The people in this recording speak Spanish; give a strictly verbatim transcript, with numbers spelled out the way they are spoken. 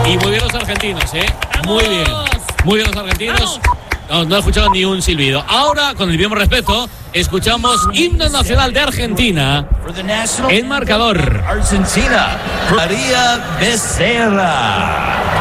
Y muy bien los argentinos, ¿eh? Muy bien. Muy bien los argentinos. No, no he escuchado ni un silbido. Ahora, con el mismo respeto, escuchamos himno nacional de Argentina. El marcador. Argentina, María Becerra.